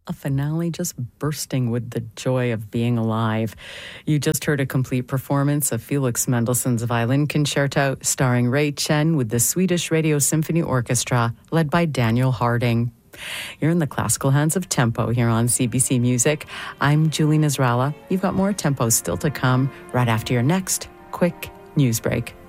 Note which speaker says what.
Speaker 1: a finale just bursting with the joy of being alive. You just heard a complete performance of Felix Mendelssohn's Violin Concerto, starring Ray Chen with the Swedish Radio Symphony Orchestra, led by Daniel Harding. You're in the classical hands of Tempo here on CBC Music. I'm Julie Nasrallah. You've got more Tempo still to come right after your next quick news break.